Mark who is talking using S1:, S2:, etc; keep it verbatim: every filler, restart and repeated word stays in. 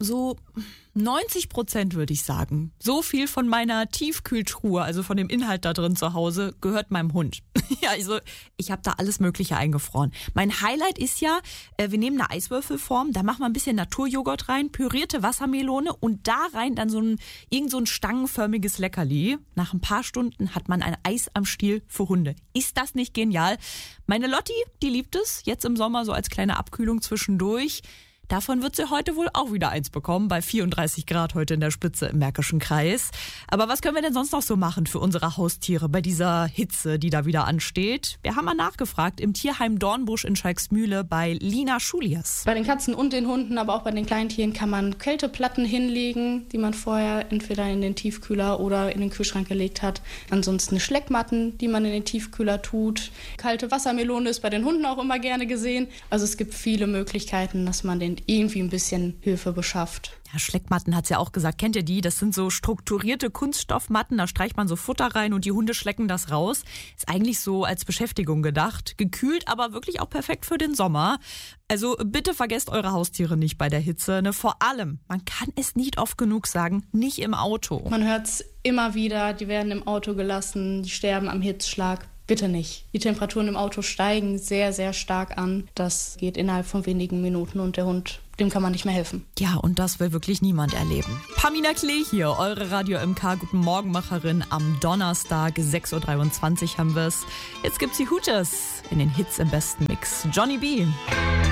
S1: so neunzig Prozent würde ich sagen. So viel von meiner Tiefkühltruhe, also von dem Inhalt da drin zu Hause, gehört meinem Hund. Ja, also ich habe da alles Mögliche eingefroren. Mein Highlight ist ja, wir nehmen eine Eiswürfelform, da machen wir ein bisschen Naturjoghurt rein, pürierte Wassermelone und da rein dann so ein, irgend so ein stangenförmiges Leckerli. Nach ein paar Stunden hat man ein Eis am Stiel für Hunde. Ist das nicht genial? Meine Lotti, die liebt es, jetzt im Sommer so als kleine Abkühlung zwischendurch. Davon wird sie heute wohl auch wieder eins bekommen, bei vierunddreißig Grad heute in der Spitze im Märkischen Kreis. Aber was können wir denn sonst noch so machen für unsere Haustiere bei dieser Hitze, die da wieder ansteht? Wir haben mal nachgefragt im Tierheim Dornbusch in Schalksmühle bei Lina Schulias.
S2: Bei den Katzen und den Hunden, aber auch bei den Kleintieren kann man Kälteplatten hinlegen, die man vorher entweder in den Tiefkühler oder in den Kühlschrank gelegt hat. Ansonsten Schleckmatten, die man in den Tiefkühler tut. Kalte Wassermelone ist bei den Hunden auch immer gerne gesehen. Also es gibt viele Möglichkeiten, dass man den irgendwie ein bisschen Hilfe beschafft.
S1: Ja, Schleckmatten hat's ja auch gesagt. Kennt ihr die? Das sind so strukturierte Kunststoffmatten. Da streicht man so Futter rein und die Hunde schlecken das raus. Ist eigentlich so als Beschäftigung gedacht. Gekühlt, aber wirklich auch perfekt für den Sommer. Also bitte vergesst eure Haustiere nicht bei der Hitze. Ne? Vor allem, man kann es nicht oft genug sagen, nicht im Auto.
S2: Man hört's immer wieder, die werden im Auto gelassen, die sterben am Hitzschlag. Bitte nicht. Die Temperaturen im Auto steigen sehr, sehr stark an. Das geht innerhalb von wenigen Minuten und der Hund, dem kann man nicht mehr helfen.
S1: Ja, und das will wirklich niemand erleben. Pamina Klee hier, eure Radio M K Guten Morgenmacherin am Donnerstag, sechs Uhr dreiundzwanzig haben wir's. Jetzt gibt's die Hooters in den Hits im besten Mix. Johnny B.